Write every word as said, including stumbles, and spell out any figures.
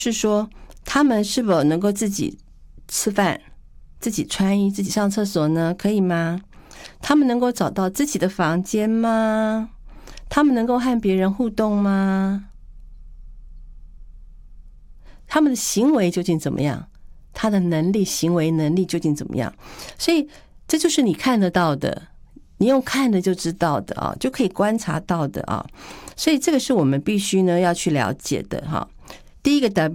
是说他们是否能够自己吃饭、自己穿衣、自己上厕所呢？可以吗？他们能够找到自己的房间吗？他们能够和别人互动吗？他们的行为究竟怎么样？他的能力、行为能力究竟怎么样？所以这就是你看得到的，你用看的就知道的啊，就可以观察到的啊。所以这个是我们必须呢要去了解的哈。第一个 W